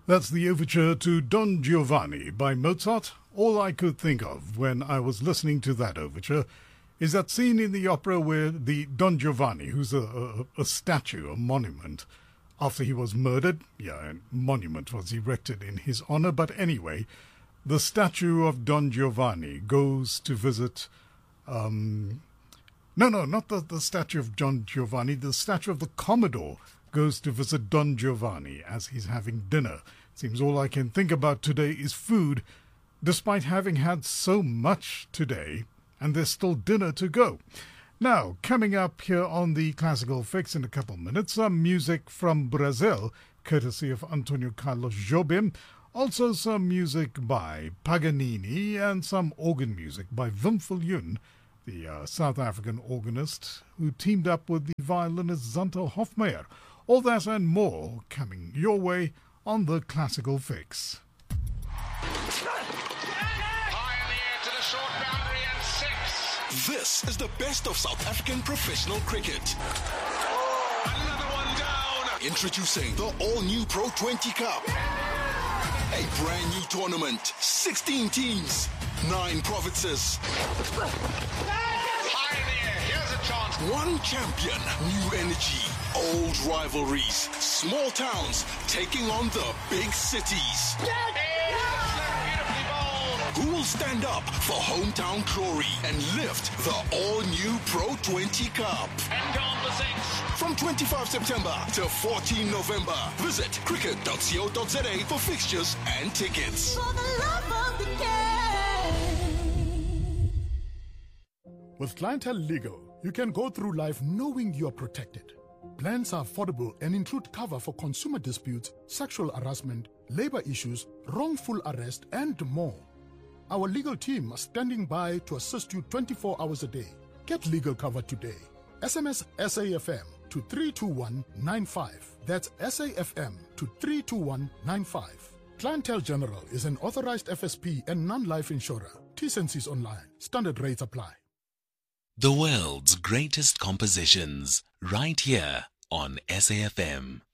That's the overture to Don Giovanni by Mozart. All I could think of when I was listening to that overture is that scene in the opera where the Don Giovanni, who's a statue, a monument, after he was murdered, a monument was erected in his honor, but anyway, the statue of Don Giovanni goes to visit... not the statue of Don Giovanni, the statue of the Commodore goes to visit Don Giovanni as he's having dinner. Seems all I can think about today is food, despite having had so much today, and there's still dinner to go. Now, coming up here on the Classical Fix in a couple of minutes, some music from Brazil, courtesy of Antonio Carlos Jobim, also some music by Paganini, and some organ music by Wim Viljoen, the South African organist who teamed up with the violinist Zantel Hofmeyer. All that and more coming your way on the Classical Fix. High in the air to the short boundary and 6. This is the best of South African professional cricket. Another one down. Introducing the all-new Pro 20 Cup. A brand new tournament. 16 teams. 9 provinces. High in the air. Here's a chance. One champion. New energy. Old rivalries. Small towns taking on the big cities. Beautifully bowled. Who will stand up for hometown glory and lift the all-new Pro 20 Cup? And gone for 6. From 25 September to 14 November, visit cricket.co.za for fixtures and tickets. For the love of the game. With Clientele Legal, you can go through life knowing you are protected. Plans are affordable and include cover for consumer disputes, sexual harassment, labor issues, wrongful arrest, and more. Our legal team are standing by to assist you 24 hours a day. Get legal cover today. SMS SAFM to 32195. That's SAFM to 32195. Clientele General is an authorized FSP and non-life insurer. T&Cs online. Standard rates apply. The world's greatest compositions, right here on SAFM.